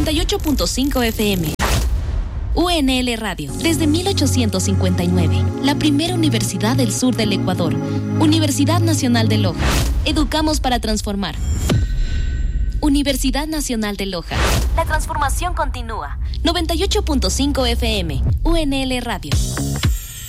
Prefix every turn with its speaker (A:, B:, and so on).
A: 98.5 FM. UNL Radio, desde 1859, la primera universidad del sur del Ecuador, Universidad Nacional de Loja. Educamos para transformar. Universidad Nacional de Loja. La transformación continúa. 98.5 FM, UNL Radio.